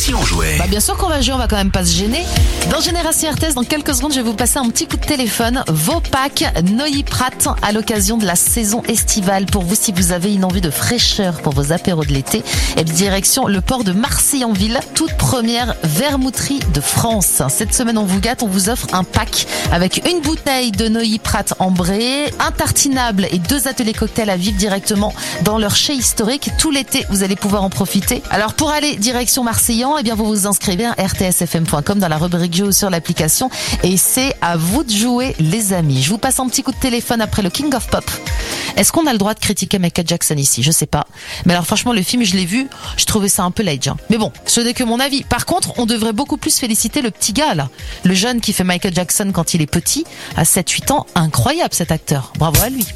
si on jouait? Bah bien sûr qu'on va jouer, on va quand même pas se gêner. Dans Génération RTS, dans quelques secondes, je vais vous passer un petit coup de téléphone. Vos packs Neuilly Prat à l'occasion de la saison estivale. Pour vous, si vous avez une envie de fraîcheur pour vos apéros de l'été, et direction le port de Marseille-en-Ville, toute première vermouterie de France. Cette semaine, on vous gâte, on vous offre un pack avec une bouteille de Neuilly Prat ambrée, un tartinable et 2 ateliers cocktails à vivre directement dans leur chai historique. Tout l'été, vous allez pouvoir en profiter. Alors pour aller direction Marseillan, eh bien vous vous inscrivez à rtsfm.com dans la rubrique jeu ou sur l'application et c'est à vous de jouer les amis. Je vous passe un petit coup de téléphone après le King of Pop. Est-ce qu'on a le droit de critiquer Michael Jackson ici? Je sais pas. Mais alors franchement le film je l'ai vu, je trouvais ça un peu l'age. Mais bon, ce n'est que mon avis. Par contre, on devrait beaucoup plus féliciter le petit gars là. Le jeune qui fait Michael Jackson quand il est petit, à 7-8 ans. Incroyable cet acteur. Bravo à lui.